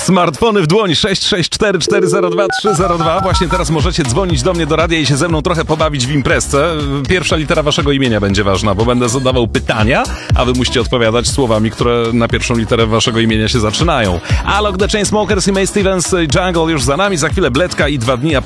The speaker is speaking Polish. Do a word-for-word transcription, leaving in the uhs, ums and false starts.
Smartfony w dłoni sześć sześć cztery cztery zero dwa trzy zero dwa. Właśnie teraz możecie dzwonić do mnie do radia i się ze mną trochę pobawić w imprezce. Pierwsza litera waszego imienia będzie ważna, bo będę zadawał pytania, a wy musicie odpowiadać słowami, które na pierwszą literę waszego imienia się zaczynają. Alok, The Chainsmokers i Mae Stevens, Jungle już za nami. Za chwilę Bledka i dwa dni, a